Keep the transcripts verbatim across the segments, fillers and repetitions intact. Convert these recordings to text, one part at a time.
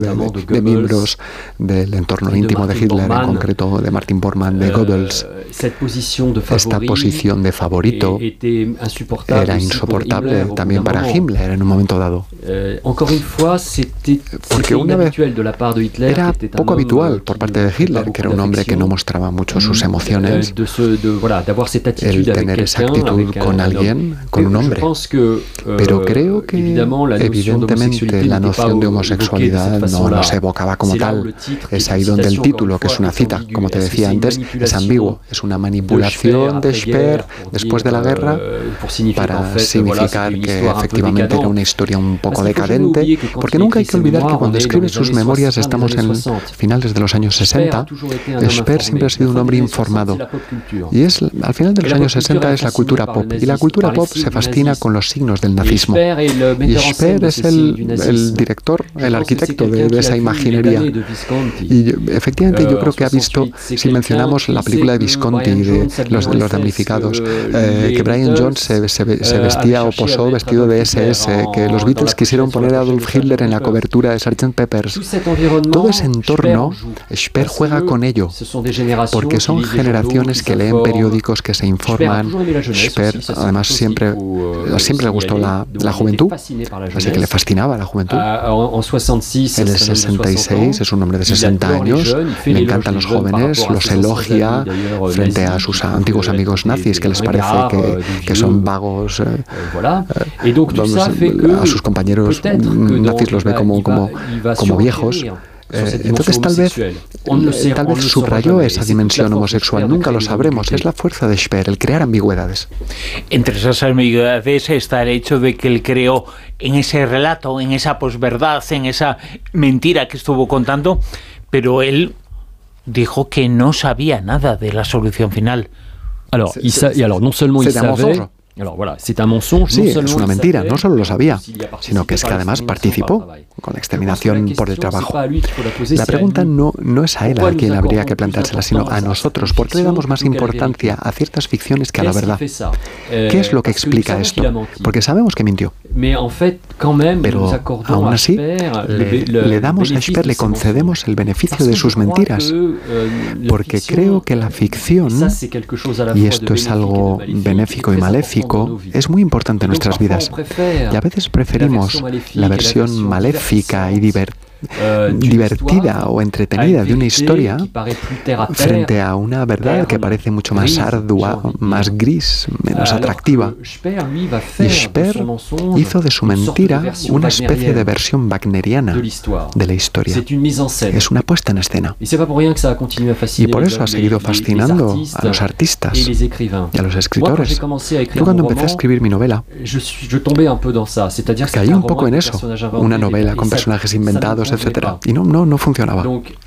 de, de, de miembros del entorno íntimo de Hitler, en concreto de Martin Bormann, de Goebbels. Esta posición de favorito era insoportable también para Himmler en un momento dado. Porque una vez era poco habitual por parte de Hitler, que era un hombre que no mostraba mucho sus emociones, el tener esa actitud con alguien, con un hombre. Pero creo que evidentemente la noción de homosexualidad no nos evocaba como tal. Es ahí donde el título, que es una cita, como te decía antes, es ambiguo. Es una manipulación de Speer después de la guerra para significar que efectivamente era una historia un poco decadente, porque nunca hay que olvidar que cuando escribe sus memorias estamos en finales de los años sesenta. Speer siempre ha sido un hombre informado, y es al final de los años sesenta es la cultura pop, y la cultura pop se fascina con los signos del nazismo. Y Speer es el, el director, el arquitecto de, de esa imaginería. Y yo, efectivamente yo creo que ha visto, si mencionamos la película de Visconti, de los, de los damnificados, eh, que Brian Jones se, se, se vestía o posó vestido de ese ese, que los Beatles quisieron poner a Adolf Hitler en la cobertura de sergeant Pepper's. Todo ese entorno, Speer juega con ello, porque son generaciones que leen periódicos, que se informan. Speer, además, siempre, siempre le gustó la, la juventud, así que le fascinaba la juventud. En el sesenta y seis es un hombre de sesenta años, le encantan los jóvenes, los elogia frente a sus antiguos amigos nazis, que les parece que, que son vagos. Eh, eh, vamos, a sus compañeros nazis los ve como, como, como viejos. Eh, entonces tal vez, eh, tal vez subrayó esa dimensión homosexual, nunca lo sabremos. Es la fuerza de Speer, el crear ambigüedades. Entre esas ambigüedades está el hecho de que él creó en ese relato, en esa posverdad, en esa mentira que estuvo contando, pero él dijo que no sabía nada de la solución final. Alors, il sa- et alors non seulement il savait... Alors voilà, c'est un mensonge. Sí, es una mentira, no solo lo sabía, sino que es que además participó con la exterminación por el trabajo. La pregunta no, no es a él a quien habría que planteársela, sino a nosotros. ¿Por qué le damos más importancia a ciertas ficciones que a la verdad? ¿Qué es lo que explica esto? Porque sabemos que mintió. Pero aún así, le, le damos a Speer, le concedemos el beneficio de sus mentiras, porque creo que la ficción, y esto es algo benéfico y maléfico, es muy importante en nuestras vidas. Y a veces preferimos la versión maléfica y divertida, divertida o entretenida de una historia frente a una verdad que parece mucho más ardua, más gris, menos atractiva. Y Speer hizo de su mentira una especie de versión wagneriana de la historia. Es una puesta en escena. Y por eso ha seguido fascinando a los artistas y a los escritores. Yo cuando empecé a escribir mi novela, caí un poco en eso, una novela con personajes inventados, etcétera. Y no, no, no funcionaba.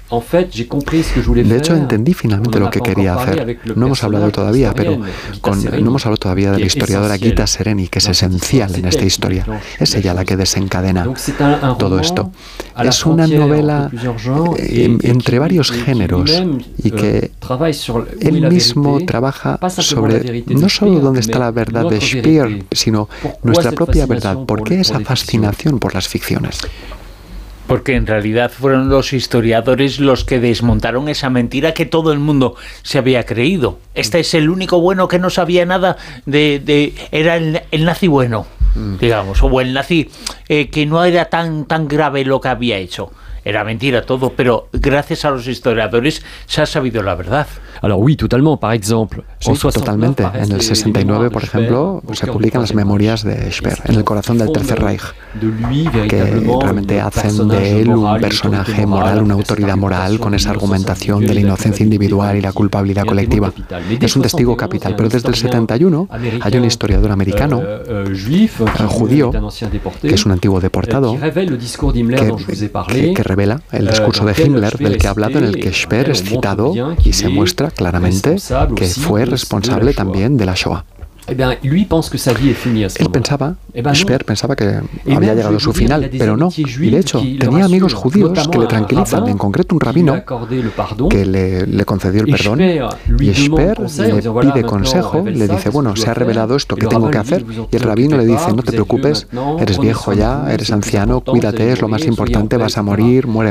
De hecho, entendí finalmente lo que quería hacer. No hemos hablado todavía, pero con, no hemos hablado todavía de la historiadora Gita Sereny, que es esencial en esta historia. Es ella la que desencadena todo esto. Es una novela eh, entre varios géneros y que él mismo trabaja sobre no solo dónde está la verdad de Speer, sino nuestra propia verdad. ¿Por qué esa fascinación por las ficciones? Porque en realidad fueron los historiadores los que desmontaron esa mentira que todo el mundo se había creído. Este es el único bueno que no sabía nada de... de era el, el nazi bueno, mm. digamos, o el nazi eh, que no era tan, tan grave lo que había hecho. Era mentira todo, pero gracias a los historiadores se ha sabido la verdad. Alors oui, totalement. Par exemple, sí, totalmente. En el sesenta y nueve, por ejemplo, se publican las memorias de Speer, en el corazón del Tercer Reich, que realmente hacen de él un personaje moral, una autoridad moral, con esa argumentación de la inocencia individual y la culpabilidad colectiva. Es un testigo capital, pero desde el setenta y uno hay un historiador americano, un judío, que es un antiguo deportado, que, que, que revela el discurso de Himmler, del que he hablado, en el que Speer es citado y se muestra claramente que fue responsable también de la Shoah. Él pensaba, Speer pensaba que había llegado a su final, pero no. Y de hecho, tenía amigos judíos que le tranquilizan, en concreto un rabino que le, le concedió el perdón. Y Speer le pide consejo, le dice, bueno, se ha revelado esto, ¿qué tengo que hacer? Y el rabino le dice, no te preocupes, eres viejo ya, eres anciano, cuídate, es lo más importante, vas a morir, muere